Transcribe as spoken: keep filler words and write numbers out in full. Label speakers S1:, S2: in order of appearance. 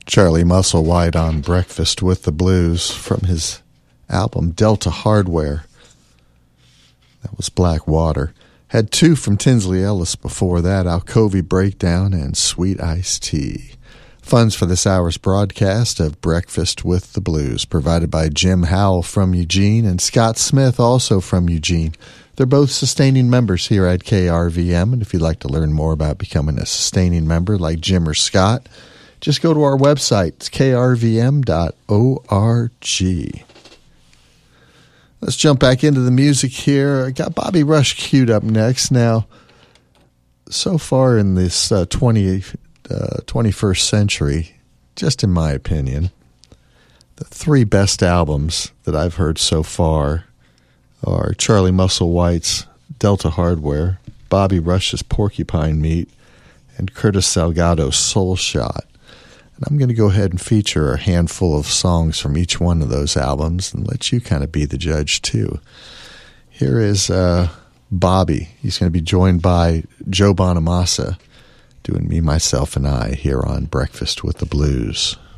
S1: Charlie Musselwhite on Breakfast with the Blues from his album Delta Hardware. That was Black Water. Had two from Tinsley Ellis before that, Alcovy Breakdown and Sweet Iced Tea. Funds for this hour's broadcast of Breakfast with the Blues provided by Jim Howell from Eugene and Scott Smith also from Eugene. They're both sustaining members here at K R V M, and if you'd like to learn more about becoming a sustaining member like Jim or Scott, just go to our website. It's k r v m dot org. Let's jump back into the music here. I got Bobby Rush queued up next. Now, so far in this uh, twenty, uh, twenty-first century, just in my opinion, the three best albums that I've heard so far are Charlie Musselwhite's Delta Hardware, Bobby Rush's Porcupine Meat, and Curtis Salgado's Soul Shot. And I'm going to go ahead and feature a handful of songs from each one of those albums and let you kind of be the judge too. Here is uh, Bobby. He's going to be joined by Joe Bonamassa doing Me, Myself, and I here on Breakfast with the Blues.